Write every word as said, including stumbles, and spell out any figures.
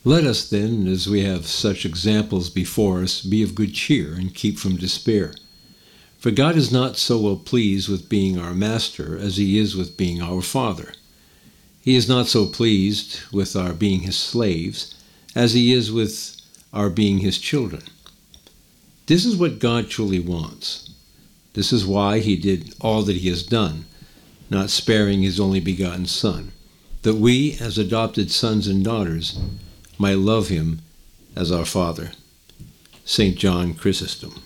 Let us then, as we have such examples before us, be of good cheer and keep from despair. For God is not so well pleased with being our master as he is with being our Father. He is not so pleased with our being his slaves as he is with our being his children. This is what God truly wants. This is why he did all that he has done, not sparing his only begotten Son, that we, as adopted sons and daughters, might love him as our Father. Saint John Chrysostom.